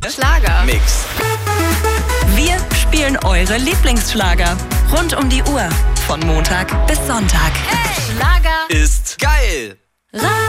Schlager. Mix. Wir spielen eure Lieblingsschlager. Rund um die Uhr. Von Montag bis Sonntag. Schlager Ist geil. Radio